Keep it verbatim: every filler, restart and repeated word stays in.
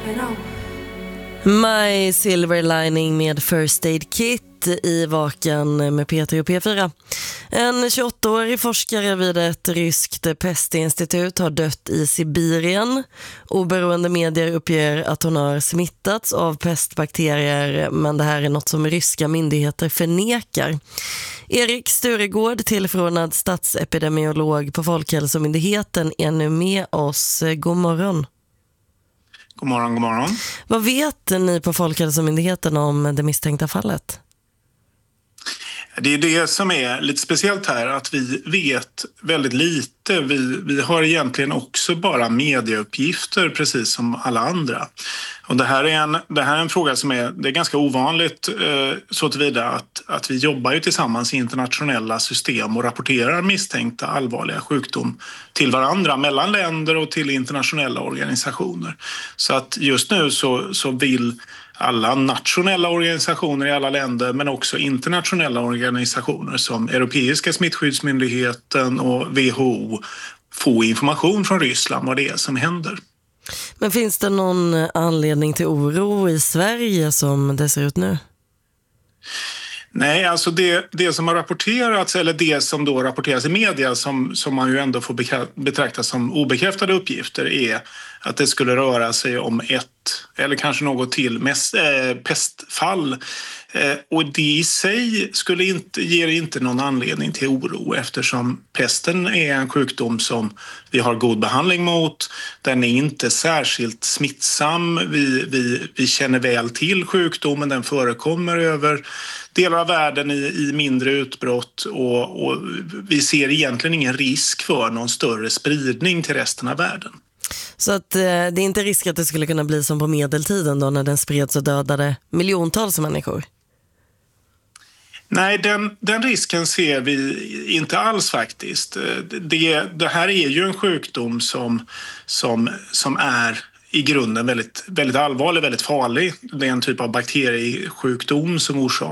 My Silver Lining med First Aid Kit i Vaken med Peter och P fyra. En tjugoåttaårig forskare vid ett ryskt pestinstitut har dött i Sibirien. Oberoende medier uppger att hon har smittats av pestbakterier, men det här är något som ryska myndigheter förnekar. Erik Sturegård, tillförordnad statsepidemiolog på Folkhälsomyndigheten, är nu med oss. God morgon. God morgon, god morgon. Vad vet ni på Folkhälsomyndigheten om det misstänkta fallet? Det är det som är lite speciellt här, att vi vet väldigt lite. Vi, vi har egentligen också bara medieuppgifter precis som alla andra. Och det här är en, det här är en fråga som är, det är ganska ovanligt eh, så tillvida att, att vi jobbar ju tillsammans i internationella system och rapporterar misstänkta allvarliga sjukdom till varandra, mellan länder och till internationella organisationer. Så att just nu så, så vill alla nationella organisationer i alla länder, men också internationella organisationer som Europeiska smittskyddsmyndigheten och W H O få information från Ryssland vad det är som händer. Men finns det någon anledning till oro i Sverige som det ser ut nu? Nej, alltså det, det som har rapporterats, eller det som då rapporteras i media som, som man ju ändå får betrakta som obekräftade uppgifter, är att det skulle röra sig om ett eller kanske något till mest, äh, pestfall. Eh, och det i sig skulle inte, ger inte någon anledning till oro, eftersom pesten är en sjukdom som vi har god behandling mot. Den är inte särskilt smittsam. Vi, vi, vi känner väl till sjukdomen. Den förekommer över delar av världen i, i mindre utbrott, och, och vi ser egentligen ingen risk för någon större spridning till resten av världen. Så att eh, det är inte risk att det skulle kunna bli som på medeltiden då, när den spreds och dödade miljontals människor? Nej, den, den risken ser vi inte alls faktiskt. Det, det här är ju en sjukdom som, som, som är i grunden väldigt, väldigt allvarlig, väldigt farlig. Det är en typ av bakteriesjukdom som orsakar